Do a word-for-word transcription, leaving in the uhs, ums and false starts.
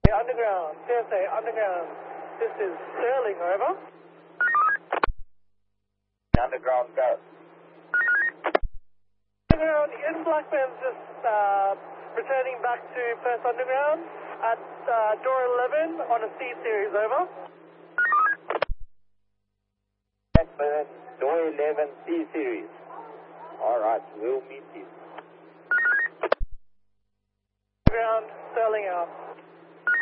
Underground, C S A Underground. This is Sterling, over. Underground, go. Underground, in Blackman's just uh, returning back to Perth Underground at uh, door eleven on a C series, over. Blackman, door eleven, C series. Alright, we'll meet you. Underground, Sterling out.